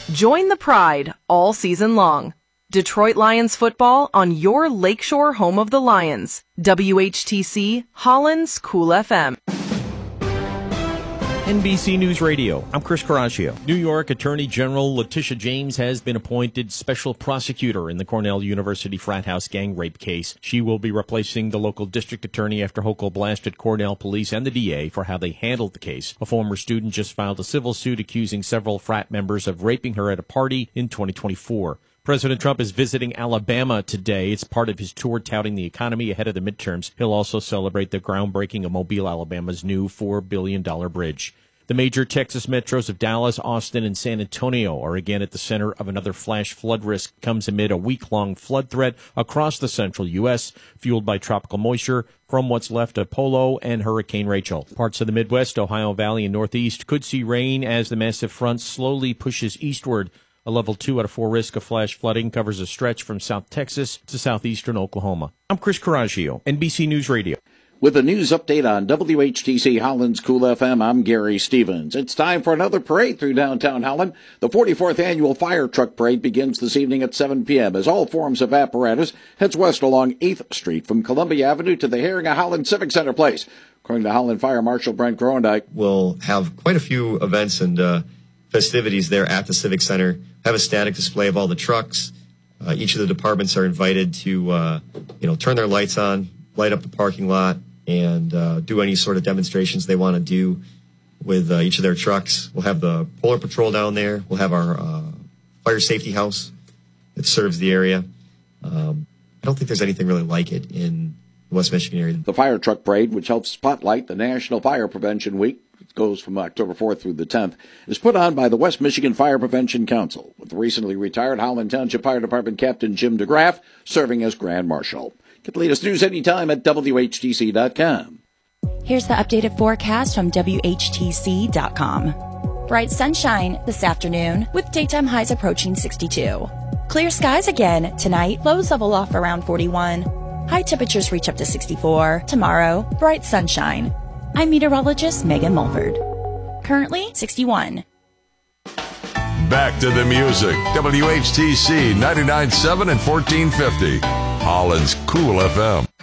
Join the Pride all season long. Detroit Lions football on your lakeshore home of the Lions. WHTC, Holland's Cool FM. NBC News Radio, I'm Chris Coraggio. New York Attorney General Letitia James has been appointed special prosecutor in the Cornell University frat house gang rape case. She will be replacing the local district attorney after Hochul blasted Cornell police and the DA for how they handled the case. A former student just filed a civil suit accusing several frat members of raping her at a party in 2024. President Trump is visiting Alabama today. It's part of his tour touting the economy ahead of the midterms. He'll also celebrate the groundbreaking of Mobile, Alabama's new $4 billion bridge. The major Texas metros of Dallas, Austin, and San Antonio are again at the center of another flash flood risk. Comes amid a week-long flood threat across the central U.S., fueled by tropical moisture from what's left of Polo and Hurricane Rachel. Parts of the Midwest, Ohio Valley, and Northeast could see rain as the massive front slowly pushes eastward. A level 2 out of 4 risk of flash flooding covers a stretch from South Texas to southeastern Oklahoma. I'm Chris Coraggio, NBC News Radio. With a news update on WHTC Holland's Cool FM, I'm Gary Stevens. It's time for another parade through downtown Holland. The 44th Annual Fire Truck Parade begins this evening at 7 p.m. as all forms of apparatus heads west along 8th Street from Columbia Avenue to the Herring-A-Holland Civic Center Place. According to Holland Fire Marshal Brent Grondike, we'll have quite a few events and festivities there at the Civic Center. Have a static display of all the trucks. Each of the departments are invited to, turn their lights on, light up the parking lot, and do any sort of demonstrations they want to do with each of their trucks. We'll have the Polar Patrol down there. We'll have our fire safety house that serves the area. I don't think there's anything really like it in the West Michigan area. The Fire Truck Parade, which helps spotlight the National Fire Prevention Week, it goes from October 4th through the 10th, is put on by the West Michigan Fire Prevention Council, with recently retired Holland Township Fire Department Captain Jim DeGraff serving as Grand Marshal. Get the latest news anytime at WHTC.com. Here's the updated forecast from WHTC.com. Bright sunshine this afternoon with daytime highs approaching 62. Clear skies again tonight, lows level off around 41. High temperatures reach up to 64. Tomorrow, bright sunshine. I'm meteorologist Megan Mulford. Currently 61. Back to the music. WHTC 99.7 and 1450. Holland's Cool FM.